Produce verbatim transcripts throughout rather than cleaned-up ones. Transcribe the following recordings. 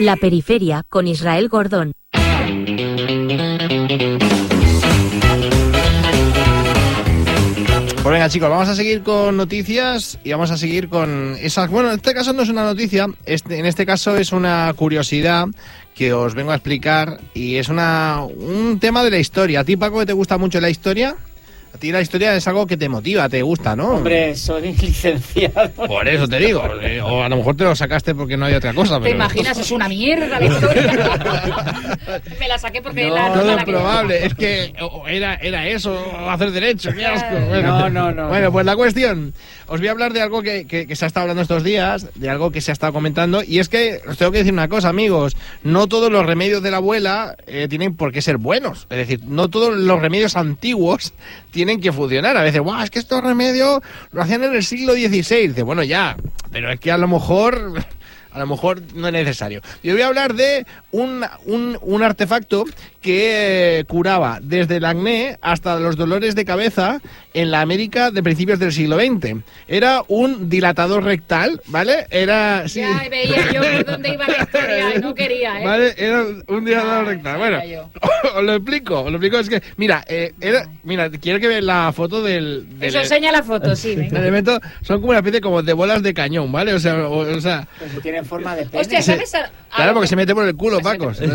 La Periferia, con Israel Gordón. Pues venga, chicos, vamos a seguir con noticias y vamos a seguir con esas... Bueno, en este caso no es una noticia, este, en este caso es una curiosidad que os vengo a explicar y es una un tema de la historia. ¿A ti, Paco, que te gusta mucho la historia? A ti la historia es algo que te motiva, te gusta, ¿no? Hombre, soy licenciado. Por eso te digo. O a lo mejor te lo sacaste porque no hay otra cosa. ¿Te pero... imaginas? Es una mierda la historia. Me la saqué porque no, la nota todo la es probable. Es que era, era eso, hacer derecho. Qué asco. No, Bueno, no, no. Bueno, pues la cuestión. Os voy a hablar de algo que, que, que se ha estado hablando estos días, de algo que se ha estado comentando. Y es que os tengo que decir una cosa, amigos. No todos los remedios de la abuela eh, tienen por qué ser buenos. Es decir, no todos los remedios antiguos tienen que funcionar. A veces, guau, es que estos remedios lo hacían en el siglo dieciséis. Dice, bueno, ya, pero es que a lo mejor... A lo mejor no es necesario. Yo voy a hablar de un, un, un artefacto que eh, curaba desde el acné hasta los dolores de cabeza en la América de principios del siglo veinte. Era un dilatador rectal, ¿vale? Era... Sí. Ya veía yo por dónde iba la historia y no quería, ¿eh? ¿Vale? Era un dilatador ya, rectal. Bueno, yo. os lo explico. Os lo explico. Es que, mira, eh, era, mira, quiero que vean la foto del... del Eso enseña la foto, sí. El elemento son como una especie como de bolas de cañón, ¿vale? O sea, o, o sea... Pues si tienen forma de pene. Hostia, ¿sabes? A, Claro, porque se mete por el culo, Paco. No, es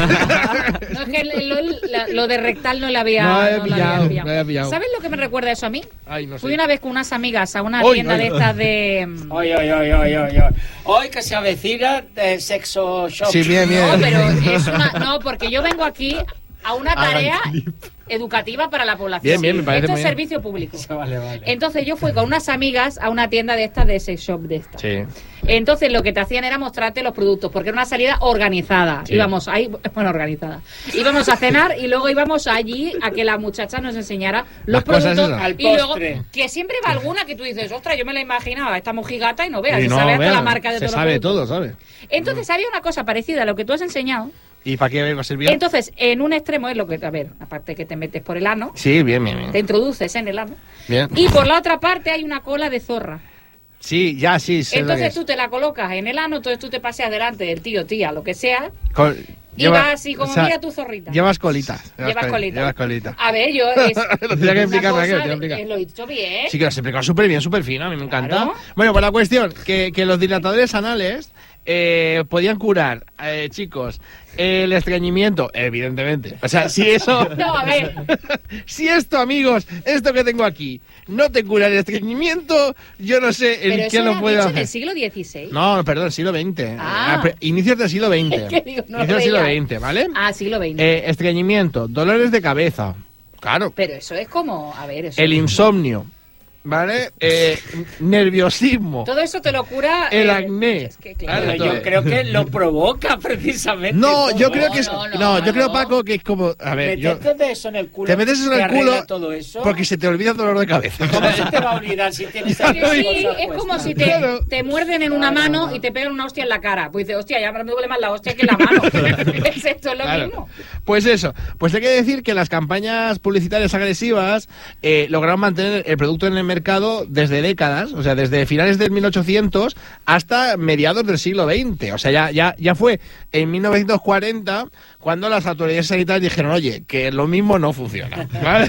que lo, lo, lo de rectal no lo había, no había no pillado, lo había pillado. no había pillado. ¿Sabes lo que me recuerda eso a mí? Ay, no sé. Fui una vez con unas amigas a una Oy, tienda oy, de oy. estas de... Hoy, hoy, hoy, hoy, hoy, hoy. Hoy que se avecina el sexo shop. Sí, bien, bien. No, pero es una... No, porque yo vengo aquí a una tarea educativa para la población. Bien, bien, me parece Esto muy es bien. servicio público. Vale, vale. Entonces yo fui con unas amigas a una tienda de estas, de sex shop de estas. Sí. Entonces lo que te hacían era mostrarte los productos, porque era una salida organizada. Sí. Íbamos ahí, bueno, organizada. Íbamos a cenar y luego íbamos allí a que la muchacha nos enseñara los Las cosas productos. esas. Al Y luego, postre. que siempre va alguna que tú dices, ostras, yo me la imaginaba, esta mojigata y no veas, Y se no, sabe hasta vea, la marca de se todos los sabe productos. todo, ¿sabe? Entonces había una cosa parecida a lo que tú has enseñado. ¿Y para qué va a servir? Entonces, en un extremo es lo que, a ver, aparte que te metes por el ano, Sí, bien, bien, te bien. introduces en el ano, Bien. y por la otra parte hay una cola de zorra. Sí, ya, sí, sé lo que Entonces es. tú te la colocas en el ano, entonces tú te paseas delante del tío, tía, lo que sea, Col- y vas así como, mira tu zorrita. Llevas colitas. Llevas coli- colita. Llevas colita. A ver, yo... Es, Lo tenía que una explicar, cosa Raquel, lo tenía que de- explicar. eh, Lo he dicho bien. Sí, que lo has explicado súper bien, súper fino, a mí me encanta. Claro. Bueno, pues la cuestión, que, que los dilatadores anales eh, podían curar, eh, chicos, el estreñimiento, evidentemente. O sea, si eso... No, a ver. Si esto, amigos, esto que tengo aquí, no te cura el estreñimiento, yo no sé Pero en eso qué era lo puede dicho hacer. del siglo dieciséis. No, perdón, siglo veinte. Ah. Ah, pre- Inicios del siglo veinte. Es que digo, no lo Inicios del siglo veía. veinte, ¿vale? Ah, siglo veinte. Eh, estreñimiento, dolores de cabeza, claro. Pero eso es como, a ver, eso... El insomnio, ¿vale? Eh, nerviosismo. Todo eso te lo cura... El eh, acné. Es que, claro, Pero Claro, yo creo que lo provoca precisamente. No, yo todo. creo que es... no, No, no, yo creo, no. Paco, que es como... A ver, yo... Meterte de eso en el culo. Te metes eso en ¿te el culo arregla todo eso? porque se te olvida el dolor de cabeza. ¿Cómo se te va a olvidar si tienes Ya ahí lo Sí, cosas es como puestas? si te, Claro. te muerden en una mano y te pegan una hostia en la cara. Pues dices, hostia, ya me duele más la hostia que la mano. Es esto es lo Claro. mismo. Pues eso, pues hay que decir que las campañas publicitarias agresivas eh, lograron mantener el producto en el mercado desde décadas, o sea, desde finales del mil ochocientos hasta mediados del siglo veinte. O sea, ya, ya, ya fue en mil novecientos cuarenta cuando las autoridades sanitarias dijeron, oye, que lo mismo no funciona, ¿vale?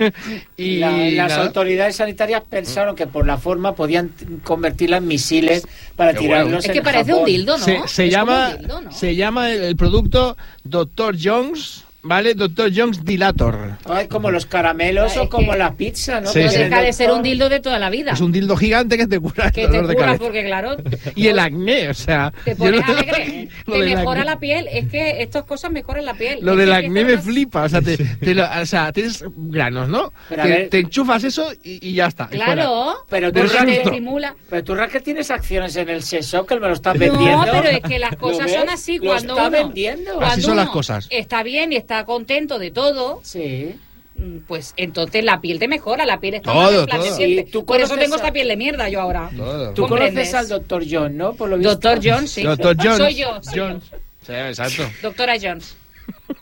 y La- las nada. autoridades sanitarias pensaron que por la forma podían t- convertirla en misiles para Qué tirarlos bueno. Es en que parece Japón. un dildo, ¿no? Se, se Es llama, como un dildo, ¿no? se llama el, el producto doctor Jones, ¿vale? doctor Jones Dilator. Ay, como los caramelos Ah, o es como que- la pizza, ¿no? Sí, Que No sí. el deja de ser doctor- un dildo de toda la vida. Es un dildo gigante que te cura que el te dolor de cura cabeza. porque, claro... Y el acné, o sea... Te yo pones lo- alegre, lo te del mejora acné- la piel. Es que estas cosas mejoran la piel. Lo Es del que acné esto me no- flipa, o sea, te, te lo- o sea, tienes granos, ¿no? Pero a Te, ver- te enchufas eso y, y ya está. y fuera. Claro, Pero tú, porque te Raquel, estimula. pero tú, Raquel, tienes acciones en el Sexo que me lo estás No, vendiendo. pero es que las ¿Lo cosas ves? son así Lo cuando está uno... vendiendo. Así cuando son las uno cosas. está bien y está contento de todo, Sí. mm, pues entonces la piel te mejora, la piel está Todo, más todo. resplandeciente. Sí, tú Por eso conoces tengo a- esta piel de mierda yo ahora. Todo. Tú ¿Comprendes? conoces al doctor John, ¿no? Por lo visto. Doctor Jones, sí. Doctor Jones. Soy yo, soy Jones. Sí, exacto. yo. Doctora Jones.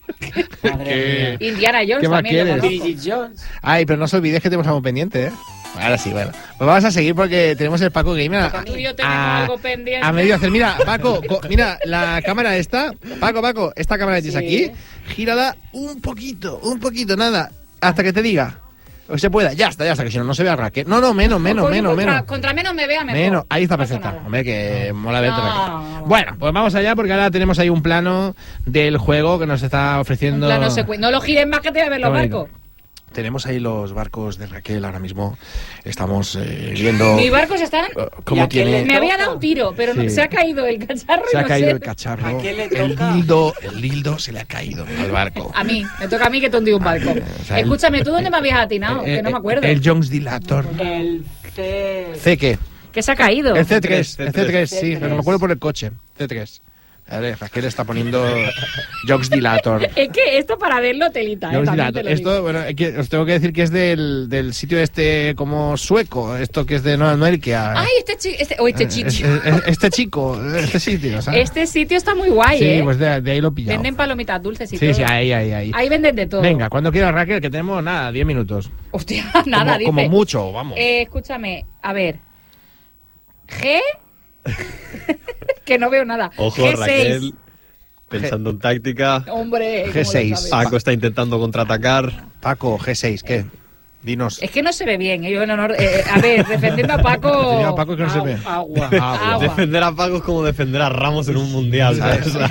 Madre ¿Qué? mía. Indiana Jones ¿Qué más también lo quieres? conozco. Bridget Jones. Ay, pero no os olvidéis que tenemos algo pendiente, ¿eh? Ahora sí, bueno. Pues vamos a seguir porque tenemos el Paco Gamer a, Tú y yo tenemos a- algo pendiente. a medio hacer. Mira, Paco, co- mira, la cámara esta. Paco, Paco, esta cámara que tienes Sí. aquí, gírala un poquito, un poquito, nada. Hasta que te diga. O se pueda. Ya está, ya está, que si no, no se ve a Raquel. No, no, menos, menos, Coño, menos, contra, menos. Contra menos me vea mejor. Menos, ahí está No pasa perfecta. nada. Hombre, que mola verte, No, Raquel. no, no. Bueno, pues vamos allá porque ahora tenemos ahí un plano del juego que nos está Un ofreciendo. plano secue- No lo gires más que te voy a ver los Qué bonito. barcos. Tenemos ahí los barcos de Raquel ahora mismo. Estamos eh, viendo Mis barcos están... eh, cómo ¿Y a quién tiene. le Me había dado un tiro, pero no- Sí. se ha caído el cacharro Se y ha no caído sé. el cacharro. ¿A quién le El toca? dildo, el dildo se le ha caído al barco. A mí, me toca a mí que te hundí un barco. o sea, el- Escúchame, ¿tú dónde me habías atinado? Eh, que no me eh, acuerdo. El Jones Dilator. El C... ¿C qué? Que se ha caído. El C tres. El C tres, sí. C tres. Pero me acuerdo por el coche. C tres. A ver, Raquel está poniendo Jones Dilator. Es que esto para verlo telita, ¿eh? Jones También Dilator. te lo digo. Esto, bueno, es que os tengo que decir que es del, del sitio este como sueco. Esto que es de no, no Ikea. Ay, este chico... Este, oh, este Eh, chico. es- es- Este chico, este sitio, ¿sabes? Este sitio está muy guay, Sí, ¿eh? pues de, de ahí lo he pillado. Venden palomitas dulces y Sí, todo. sí, ahí, ahí, ahí. Ahí venden de todo. Venga, cuando quieras, Raquel, que tenemos nada, diez minutos. Hostia, nada, como, dice. como mucho, vamos. Eh, escúchame, a ver. G... que no veo nada. Ojo, G seis. Raquel, pensando en táctica. Hombre, ¿cómo G lo seis. sabes? Paco está intentando contraatacar. Paco, G seis, ¿qué? Dinos. Es que no se ve bien. Yo en honor... eh, a ver, defendiendo a Paco... Defendiendo a Paco que no se Agua, ve. agua. Agua. Agua. Defender a Paco es como defender a Ramos en un mundial, ¿sabes? Es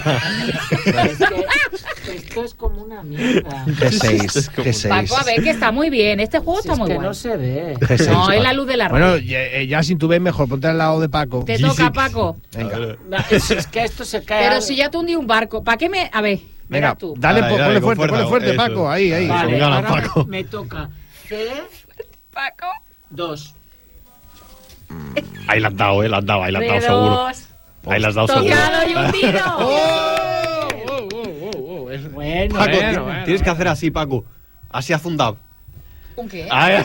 que esto es como una mierda. G seis, Es como- G seis. Paco, a ver, que está muy bien. Este juego Si está es muy que bueno. no se ve. G seis. No, es la luz de la radio. Bueno, ya, eh, ya sin tu ves mejor, ponte al lado de Paco. Te toca, Paco. Venga, Na- Es, es que esto se cae. Pero al- si ya te hundí un barco, ¿para qué me...? A ver, venga, verás tú. dale, Dale, po- dale, ponle con fuerte, fuerza, ponle fuerte, eso. Paco, ahí, ahí. Vale, Gana ahora Paco. me, me toca C Paco. dos. Ahí la has dado, eh, la has dado, ahí la has dado De seguro. dos. Ahí la has dado seguro. Tocado y hundido. ¡Oh! ¡Oh, oh, oh, oh! Es- Bueno, Paco, Bueno, ti- bueno, tienes que bueno. hacer así, Paco. Así haz un dab. ¿Un qué? Ay,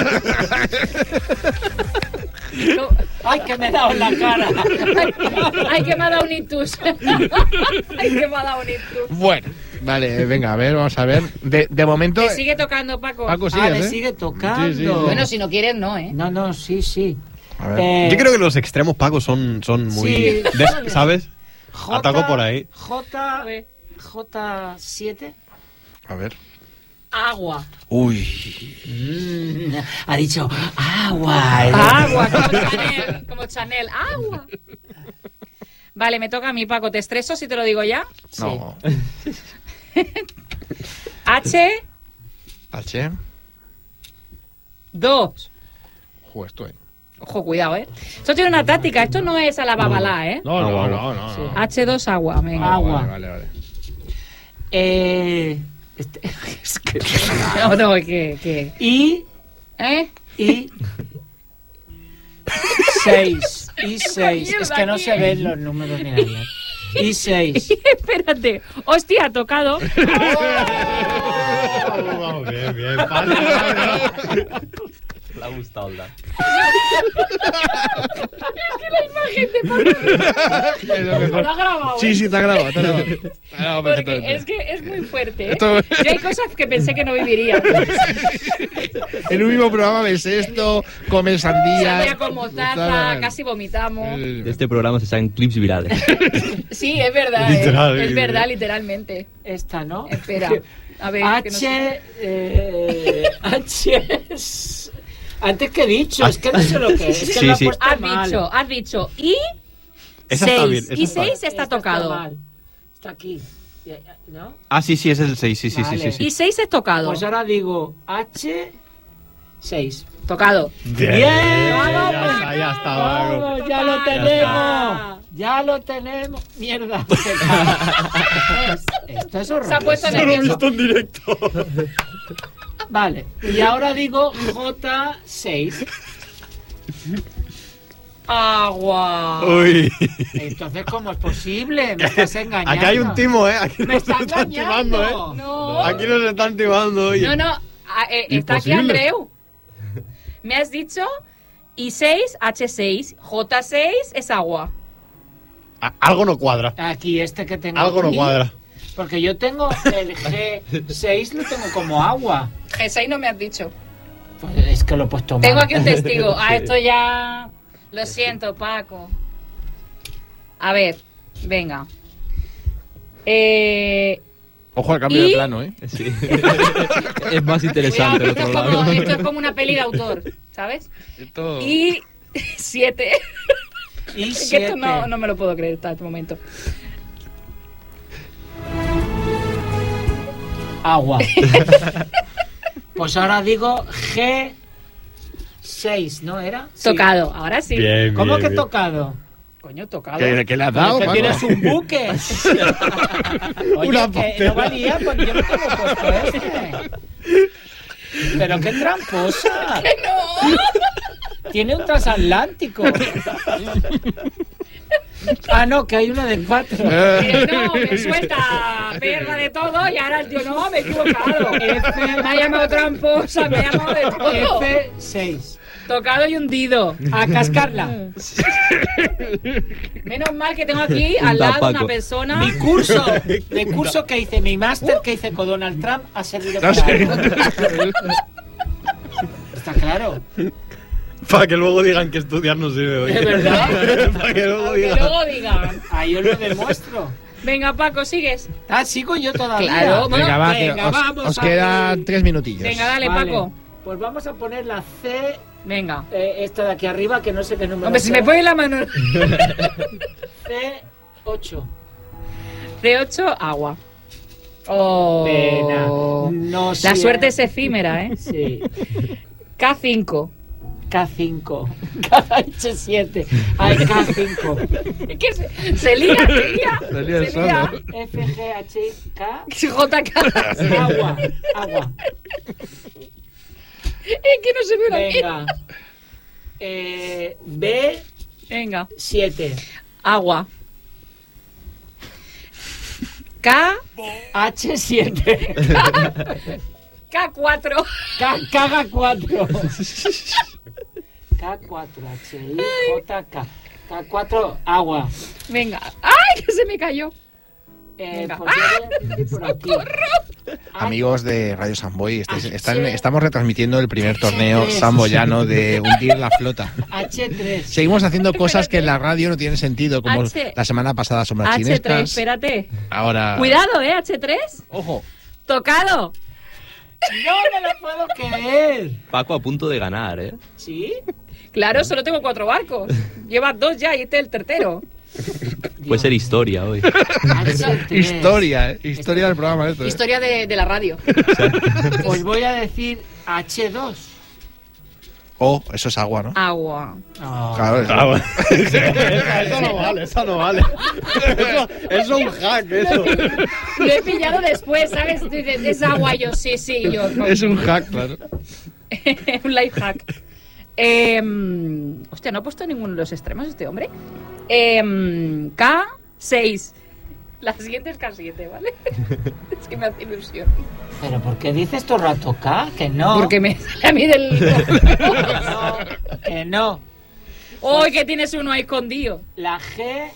No. ¡Ay, que me he dado en la cara! Ay, que me ha dado un ictus. Ay, que me ha dado un ictus. Bueno, vale, venga, a ver, vamos a ver. De, de momento. Te sigue tocando, Paco. Paco, Ah, sigues, le ¿eh? sigue tocando. Sí, sí, sí. Bueno, si no quieres, no, ¿eh? No, no, sí, sí. A ver. Eh, Yo creo que los extremos, Paco, son, son muy... Sí. des- ¿Sabes? J, Ataco por ahí. J, A ver. J siete. A ver. Agua. Uy. Mm, ha dicho agua. Agua, como Chanel. Como Chanel. Agua. Vale, me toca a mí, Paco. ¿Te estreso si te lo digo ya? No. H H. dos. Joder, esto, eh. Ojo, cuidado, ¿eh? Esto tiene una táctica. Esto no es a la babalá, ¿eh? No, no, No, no, no. no. H dos, agua. Venga. Agua. Vale, vale, vale. Eh, este- es que- No, no, que... que y, ¿Eh? y seis. Y seis. mierda Es que no aquí, se eh. ven los números ni nada. Y seis. Espérate. Hostia, ha tocado. Vamos, bien, bien. Vale, Le ha gustado el dab. Es lo mejor. Lo ha grabado. Sí, sí, te ha grabado, te ha grabado. Te ha grabado Porque perfectamente. es que es muy fuerte, ¿eh? Esto- Yo hay cosas que pensé que no viviría. En un mismo programa ves esto, comes sandía. Sandía con mostaza, casi vomitamos. Eh, De este programa se sacan clips virales. Sí, es verdad. ¿eh? Literal, Es eh. verdad, literalmente. Esta, ¿no? Espera. A ver, que no sé. H. Eh, H. es- Antes que he dicho, es que no sé lo que es. Es que Sí, lo ha sí. puesto Has mal. dicho, has dicho. Y Esa está bien, seis. esa Y está seis está tocado. mal. Está aquí. ¿No? Ah, sí, sí, es el seis. Sí, sí, sí, sí, Vale. sí. Y seis es tocado. Pues ahora digo H. seis. Tocado. Bien. Bien, Ya vamos. está, ya está, Paco. Vamos, ya lo tenemos. Ya lo tenemos. Mierda. Esto es Se ha horroroso. puesto nervioso. en directo. Vale. Y ahora digo J seis. Agua. Uy. Entonces, ¿cómo es posible? Me estás engañando. Aquí hay un timo, ¿eh? Aquí Me nos está están timando, ¿eh? engañando. No. Aquí nos están timando, oye. No, no. ah, eh, está aquí Imposible. Andreu. Me has dicho I seis, H seis, J seis es agua. A- Algo no cuadra. Aquí este que tengo Algo no aquí, cuadra. Porque yo tengo el G seis, lo tengo como agua. G seis no me has dicho. Pues es que lo he puesto mal. Tengo aquí un testigo. Ah, esto ya... Lo siento, Paco. A ver, venga. Eh... Ojo al cambio ¿Y? de plano, ¿eh? Sí. Es más interesante el Cuidado, otro esto, es como, lado. esto es como una peli de autor, ¿sabes? Esto... Y siete. Y Es que siete. esto no, no me lo puedo creer hasta este momento. Agua. Pues ahora digo G seis, ¿no era? Sí. Tocado, ahora sí. Bien, ¿Cómo bien, que bien. tocado? Coño, tocado. ¿Qué, qué le has dado, que Paco? tienes un buque. Oye, Una que pastela. no valía porque yo no tengo puesto este. Pero qué tramposa. ¡No! Tiene un transatlántico. Ah, no, que hay uno de cuatro. Eh. Que no, me suelta perra de todo y ahora el tío, no, me he equivocado. F, me ha llamado tramposa, me ha llamado de todo. F seis. Tocado y hundido. A cascarla. Menos mal que tengo aquí al lado Paco. una persona. Mi curso, mi curso que hice, mi máster que hice con Donald Trump ha servido No para sé. algo. Está claro. Para que luego digan que estudiar no sirve hoy. ¿De verdad? Para que luego Que digan. luego digan. Ahí os lo demuestro. Venga, Paco, sigues. Ah, sigo yo todavía. Claro, Venga, va, que Venga, os, vamos os a quedan ver. tres minutillos. Venga, dale, Vale. Paco. Pues vamos a poner la C, Venga. eh, esta de aquí arriba, que no sé qué número Hombre, si será. me pones la mano. C ocho. C ocho, agua. Oh. Pena. No La sé. suerte es efímera, ¿eh? Sí. K cinco. K cinco. K H siete. Ay, K cinco. Es que se, se lía, se lía. Se lía el solo. F G H K. J K. Agua. Agua. Es que no se ve la Venga. Eh, B Venga. siete. Agua. K. H siete. K cuatro. K, K cuatro. K cuatro. H I J K. K cuatro. Agua. Venga. ¡Ay, que se me cayó! Eh, Venga. pues yo voy a decir por aquí. Amigos de Radio Samboy, estáis- H- están- estamos retransmitiendo el primer torneo H- samboyano de hundir la flota. H tres. Seguimos haciendo cosas que en la radio no tienen sentido, como H- la semana pasada sombras H tres, chinescas. espérate. Ahora... Cuidado, ¿eh? H tres. Ojo. Tocado. No me lo puedo creer. Paco a punto de ganar, ¿eh? ¿Sí? Claro, solo tengo cuatro barcos. Llevas dos ya y este es el tercero. Puede ser historia hoy. H tres. Historia, ¿eh? Historia del programa esto. ¿eh? Historia de, de la radio. Os voy a decir H dos. Oh, eso es agua, ¿no? Agua. Oh. Claro, Ah, bueno. Eso no vale, eso no vale. Eso, eso es un hack, eso. Lo he pillado después, ¿sabes? Tú dices, es agua, y yo sí, sí, y yo. no. es un hack, claro. Un life hack. Eh, hostia, no ha puesto ninguno de los extremos este hombre. Eh, K seis. La siguiente es K siete, ¿vale? Es que me hace ilusión. ¿Pero por qué dices todo el rato K? Que no. Porque me sale a mí del. No, que no. ¡Uy, que tienes uno ahí escondido! La G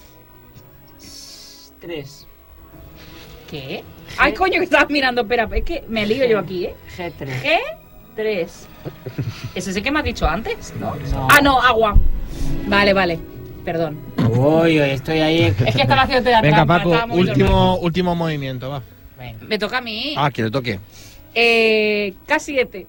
tres. ¿Qué? Ay, coño, que estabas mirando. Espera, es que me lío yo aquí, ¿eh? G tres. G tres. ¿Ese sí que me has dicho antes? ¿No? No. Ah, no, agua. Vale, vale. Perdón. Uy, uy, estoy ahí. Es que estaba haciendo la Venga, trampa, Paco, estaba moviendo el último, último movimiento, va. Venga. brazo. Me toca a mí. Ah, que le toque. Eh, K siete.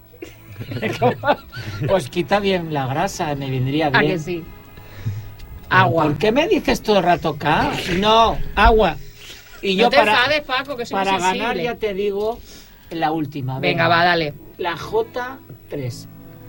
Pues quita bien la grasa, me vendría Ah, bien. que sí. Agua. ¿Por qué me dices todo el rato K? No, agua. Y yo No te para, enfades, Paco, que soy para muy ganar sensible. ya te digo la última. Venga, va, dale. La J tres.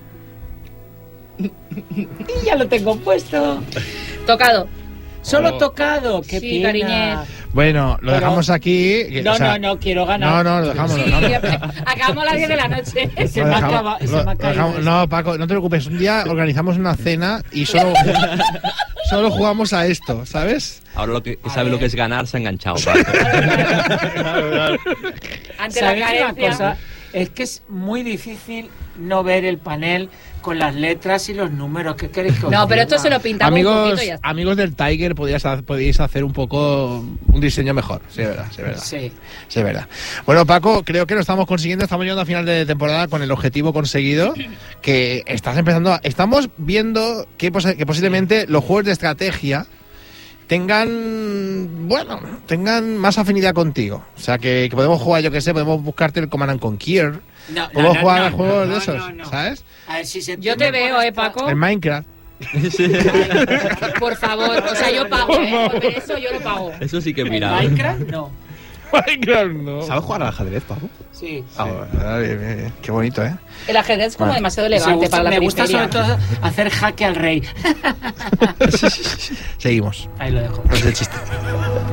Y ya lo tengo puesto. Tocado. Solo Oh. tocado, qué Sí, pena. cariñez. Bueno, lo Pero- dejamos aquí. que- No, o sea, no, no, quiero ganar. No, no, lo dejamos. Sí, lo dejamos. acabamos a las diez de la noche. Se Lo me dejamos- acaba, se lo- me ha lo caído dejamos- esto. no, Paco, no te preocupes. Un día organizamos una cena y solo, solo jugamos a esto, ¿sabes? Ahora lo que A sabe ver. lo que es ganar se ha enganchado, Paco. Ante la ¿Sabéis una carencia. cosa? Es que es muy difícil no ver el panel con las letras y los números. ¿Qué queréis que os No, pero esto diga? se lo pintamos un Amigos, poquito y ya está. amigos del Tiger, podíais, ha- podíais hacer un poco un diseño mejor. Sí, es verdad, sí, es verdad. Sí. Sí, es verdad. Bueno, Paco, creo que lo estamos consiguiendo. Estamos llegando a final de temporada con el objetivo conseguido. Que estás empezando a... Estamos viendo que, pos- que posiblemente los juegos de estrategia tengan, bueno, tengan más afinidad contigo. O sea, que, que podemos jugar, yo que sé, podemos buscarte el Command and Conquer. No, no, Podemos no, jugar no, a juegos no, de no, esos, no, no. ¿sabes? A ver si se Yo te entiende veo, por eh, esta- Paco. El Minecraft. Por favor, o sea, yo pago, ¿eh? Por ver eso yo lo pago. Eso sí que es ¿En viral. Minecraft? No. Minecraft, no. ¿Sabes jugar al ajedrez, Paco? Sí. Ah, bueno, ah, bien, bien, bien. Qué bonito, ¿eh? El ajedrez es como Bueno. demasiado Me elegante gusta, para la me gusta sobre periferia. todo hacer jaque al rey. Seguimos. Ahí lo dejo. No es el chiste.